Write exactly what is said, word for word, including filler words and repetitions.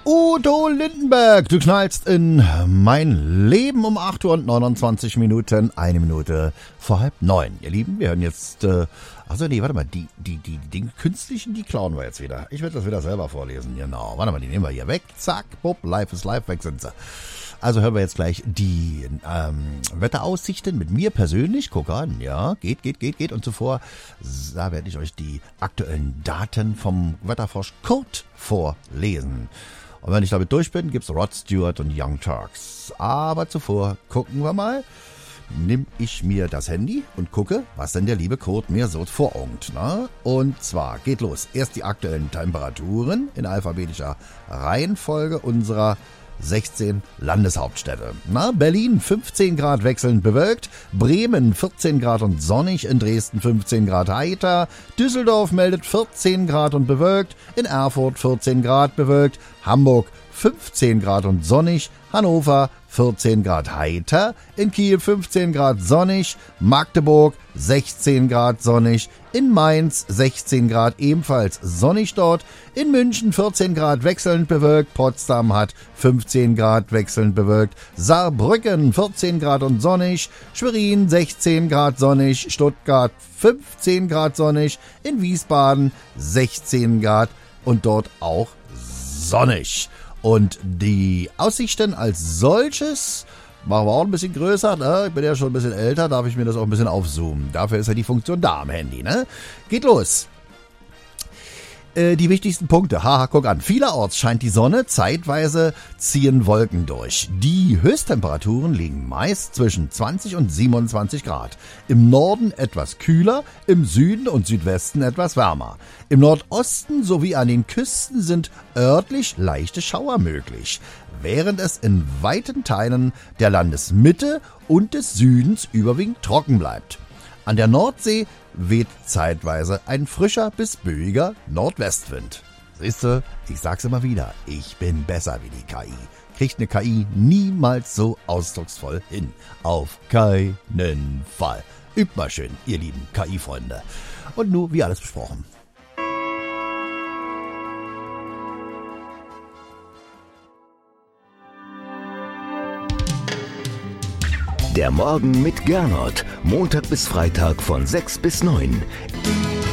Udo Lindenberg, du knallst in mein Leben um acht Uhr und neunundzwanzig Minuten, eine Minute vor halb neun. Ihr Lieben, wir hören jetzt, äh, also nee, warte mal, die, die, die, die Dinge künstlichen, die klauen wir jetzt wieder. Ich werde das wieder selber vorlesen, genau. Warte mal, die nehmen wir hier weg, zack, bupp, live ist live, weg sind sie. Also hören wir jetzt gleich die ähm, Wetteraussichten mit mir persönlich. Guck an, ja, geht, geht, geht, geht. Und zuvor, da werde ich euch die aktuellen Daten vom Wetterfrosch Kurt vorlesen. Und wenn ich damit durch bin, gibt's Rod Stewart und Young Turks. Aber zuvor gucken wir mal, nimm ich mir das Handy und gucke, was denn der liebe Kurt mir so voraugt. Ne? Und zwar geht los. Erst die aktuellen Temperaturen in alphabetischer Reihenfolge unserer sechzehn Landeshauptstädte. Na, Berlin fünfzehn Grad wechselnd bewölkt, Bremen vierzehn Grad und sonnig, in Dresden fünfzehn Grad heiter, Düsseldorf meldet vierzehn Grad und bewölkt, in Erfurt vierzehn Grad bewölkt, Hamburg fünfzehn Grad und sonnig, Hannover vierzehn Grad heiter, in Kiel fünfzehn Grad sonnig, Magdeburg sechzehn Grad sonnig, in Mainz sechzehn Grad ebenfalls sonnig dort, in München vierzehn Grad wechselnd bewölkt, Potsdam hat fünfzehn Grad wechselnd bewölkt, Saarbrücken vierzehn Grad und sonnig, Schwerin sechzehn Grad sonnig, Stuttgart fünfzehn Grad sonnig, in Wiesbaden sechzehn Grad und dort auch sonnig. Und die Aussichten als solches machen wir auch ein bisschen größer, ne? Ich bin ja schon ein bisschen älter, darf ich mir das auch ein bisschen aufzoomen. Dafür ist ja die Funktion da am Handy, ne? Geht los. Äh, die wichtigsten Punkte. Haha, guck an. Vielerorts scheint die Sonne, zeitweise ziehen Wolken durch. Die Höchsttemperaturen liegen meist zwischen zwanzig und siebenundzwanzig Grad. Im Norden etwas kühler, im Süden und Südwesten etwas wärmer. Im Nordosten sowie an den Küsten sind örtlich leichte Schauer möglich, während es in weiten Teilen der Landesmitte und des Südens überwiegend trocken bleibt. An der Nordsee weht zeitweise ein frischer bis böiger Nordwestwind. Siehste, ich sag's immer wieder, ich bin besser wie die K I. Kriegt eine K I niemals so ausdrucksvoll hin. Auf keinen Fall. Übt mal schön, ihr lieben K I-Freunde. Und nun, wie alles besprochen. Der Morgen mit Gernot. Montag bis Freitag von sechs bis neun.